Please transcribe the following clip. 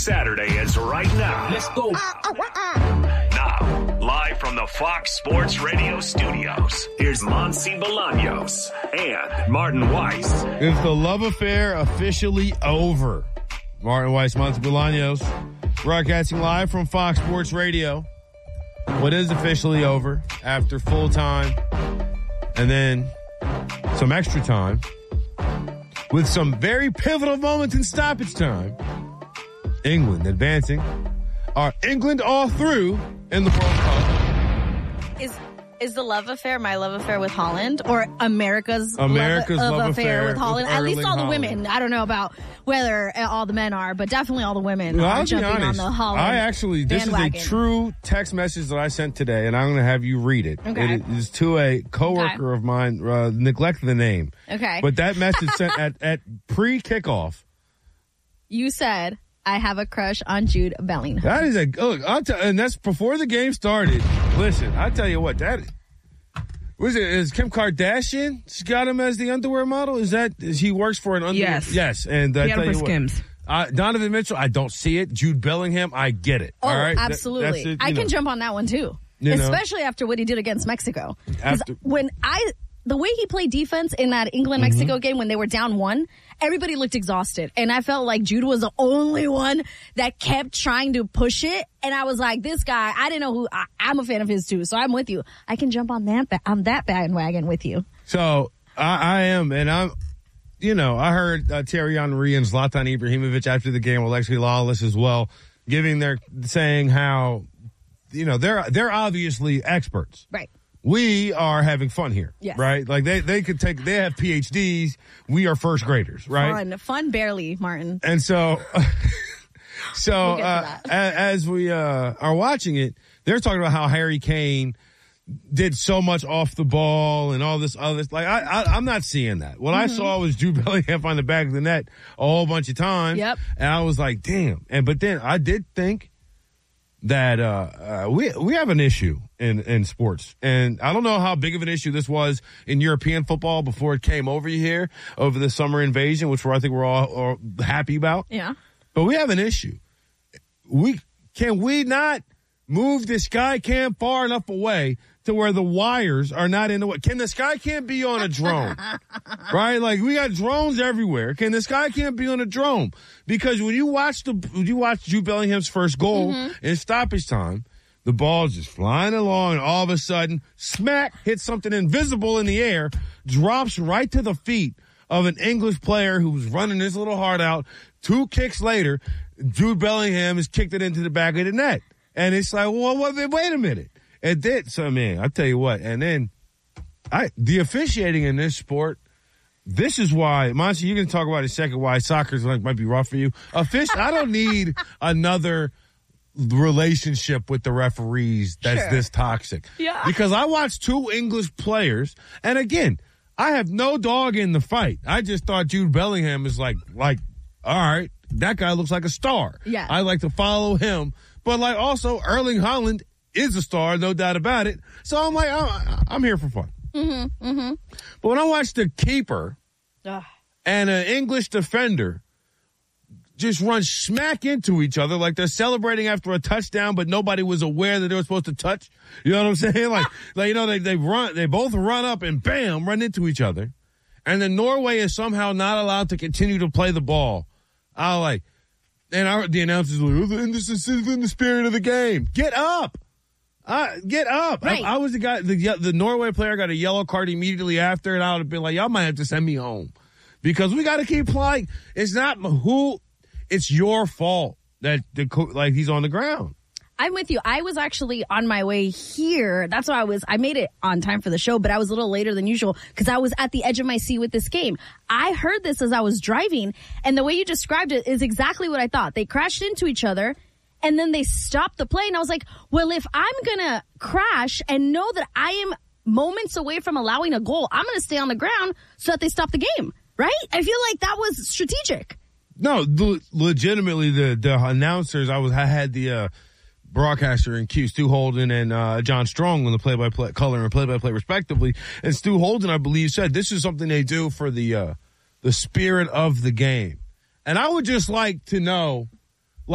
Saturday is right now. Let's go. Now, live from the Fox Sports Radio studios, here's Monty Bolaños and Martin Weiss. Is the love affair officially over? Martin Weiss, Monty Bolaños, broadcasting live from Fox Sports Radio. What is officially over after full time and then some extra time with some very pivotal moments in stoppage time. England advancing. Are England all through in the World Cup? Is the love affair my love affair with Holland or America's love affair with Holland? At least all the women. I don't know about whether all the men are, but definitely all the women are jumping on the Holland this bandwagon. is a true text message that I sent today, and I'm going to have you read it. Okay. It is to a coworker of mine. Neglect the name. Okay. But that message sent at pre-kickoff. You said, I have a crush on Jude Bellingham. That is and that's before the game started. Listen, I tell you what, is Kim Kardashian? She got him as the underwear model? He works for an underwear? Yes. And I tell you Skims. Donovan Mitchell, I don't see it. Jude Bellingham, I get it. Oh, all right? absolutely. I can jump on that one too. Especially after what he did against Mexico. The way he played defense in that England-Mexico game when they were down 1, everybody looked exhausted. And I felt like Jude was the only one that kept trying to push it. And I was like, this guy, I didn't know who, I'm a fan of his too. So I'm with you. I can jump on that bandwagon with you. So I am, and I'm, I heard Thierry Henry and Zlatan Ibrahimovic after the game, Alexi Lawless as well, saying how, they're obviously experts. Right. We are having fun here, yes. Right? Like they have PhDs. We are first graders, right? Fun barely, Martin. And so as we are watching it, they're talking about how Harry Kane did so much off the ball and all this other. Like I'm not seeing that. What I saw was Jude Bellingham on the back of the net a whole bunch of times. Yep. And I was like, damn. But then I did think that we have an issue in sports. And I don't know how big of an issue this was in European football before it came over here over the summer invasion, which I think we're all happy about. Yeah. But we have an issue. Can we not move the sky cam far enough away to where the wires are not in the way? Can the sky cam be on a drone? Right? Like, we got drones everywhere. Can the sky cam be on a drone? Because when you watch Jude Bellingham's first goal in stoppage time, the ball's just flying along, and all of a sudden, smack, hits something invisible in the air, drops right to the feet of an English player who was running his little heart out. 2 kicks later, Jude Bellingham has kicked it into the back of the net. And it's like, well, wait a minute. It did. So, man, I tell you what. And then the officiating in this sport, this is why, Monty, you can talk about in a second why soccer might be rough for you. I don't need another relationship with the referees that's this toxic. Yeah. Because I watched 2 English players, and again, I have no dog in the fight. I just thought Jude Bellingham is like, all right, that guy looks like a star. Yeah. I like to follow him. But also Erling Haaland is a star, no doubt about it. So I'm like, I'm here for fun. But when I watch the keeper and an English defender just run smack into each other like they're celebrating after a touchdown, but nobody was aware that they were supposed to touch. You know what I'm saying? They both run up and bam, run into each other. And then Norway is somehow not allowed to continue to play the ball. The announcer's like, this is in the spirit of the game. Get up. Get up. Right. I was the guy, the Norway player got a yellow card immediately after, and I would have been like, y'all might have to send me home. Because we got to keep playing. It's not it's your fault that he's on the ground. I'm with you. I was actually on my way here. That's why I made it on time for the show, but I was a little later than usual because I was at the edge of my seat with this game. I heard this as I was driving, and the way you described it is exactly what I thought. They crashed into each other, and then they stopped the play, and I was like, well, if I'm going to crash and know that I am moments away from allowing a goal, I'm going to stay on the ground so that they stop the game, right? I feel like that was strategic. No, legitimately, the announcers, I had the broadcaster in Q, Stu Holden and John Strong on the play-by-play color and play-by-play respectively. And Stu Holden, I believe, said this is something they do for the spirit of the game. And I would just like to know